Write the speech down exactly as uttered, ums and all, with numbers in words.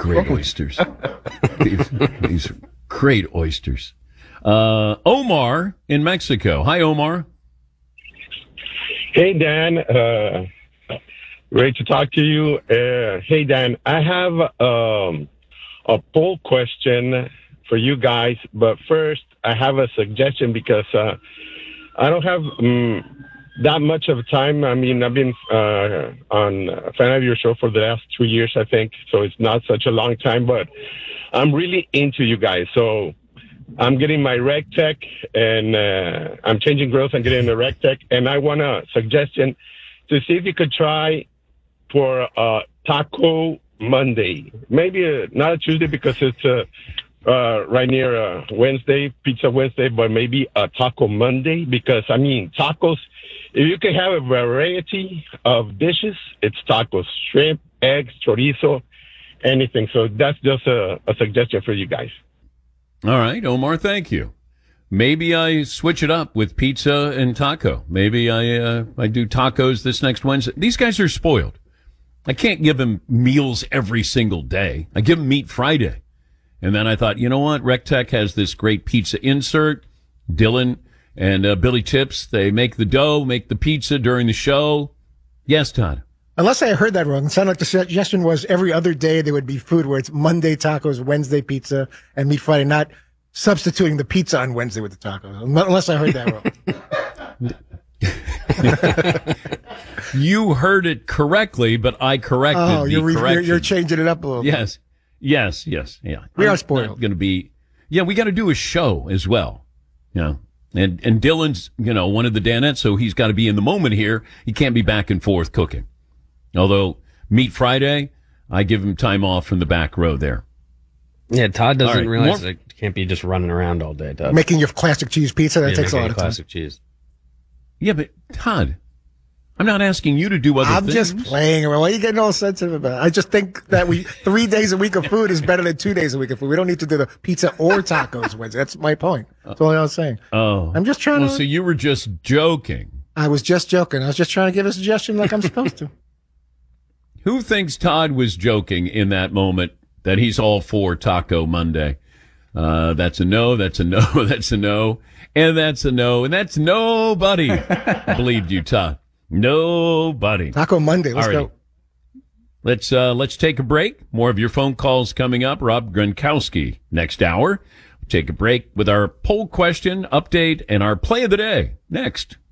great oysters. these, these are great oysters. Uh, Omar in Mexico. Hi, Omar. Hey, Dan. Uh, great to talk to you. Uh, hey, Dan. I have um, a poll question for you guys, but first I have a suggestion because uh, I don't have um, that much of time. I mean, I've been uh, on a fan of your show for the last two years, I think, so it's not such a long time, but I'm really into you guys. So I'm getting my RegTech, and uh, I'm changing grills and getting a RegTech, and I want a suggestion to see if you could try for uh, Taco Monday. Maybe uh, not a Tuesday because it's uh, uh, right near uh, Wednesday, Pizza Wednesday, but maybe a Taco Monday because, I mean, tacos, if you can have a variety of dishes, it's tacos, shrimp, eggs, chorizo, anything. So that's just a, a suggestion for you guys. All right, Omar, thank you. Maybe I switch it up with pizza and taco. Maybe I uh, I do tacos this next Wednesday. These guys are spoiled. I can't give them meals every single day. I give them meat Friday. And then I thought, you know what? RegTech has this great pizza insert. Dylan and uh, Billy Tips, they make the dough, make the pizza during the show. Yes, Todd. Unless I heard that wrong, it sounded like the suggestion was every other day there would be food where it's Monday tacos, Wednesday pizza, and meat Friday, not substituting the pizza on Wednesday with the tacos. Unless I heard that wrong. You heard it correctly, but I corrected oh, the you're, re- correction. You're, you're changing it up a little yes. bit. Yes, yes, yes, yeah. We I'm are spoiled. Going to be, yeah, we got to do a show as well. Yeah. And, and Dylan's, you know, one of the Danettes, so he's got to be in the moment here. He can't be back and forth cooking. Although, Meat Friday, I give him time off from the back row there. Yeah, Todd doesn't right, realize more... that you can't be just running around all day, Todd. Making your classic cheese pizza, that yeah, takes a lot of time. Classic cheese. Yeah, but Todd, I'm not asking you to do other I'm things. just playing around. Why are you getting all sensitive about it? I just think that we three days a week of food is better than two days a week of food. We don't need to do the pizza or tacos Wednesday. That's my point. That's all I was saying. Oh. I'm just trying well, to... So you were just joking. I was just joking. I was just trying to give a suggestion like I'm supposed to. Who thinks Todd was joking in that moment that he's all for Taco Monday? Uh, that's a no, that's a no, that's a no, and that's a no, and that's nobody believed you, Todd. Nobody. Taco Monday, let's Alrighty. go. Let's, uh, let's take a break. More of your phone calls coming up. Rob Gronkowski next hour. Take a break with our poll question update and our play of the day next.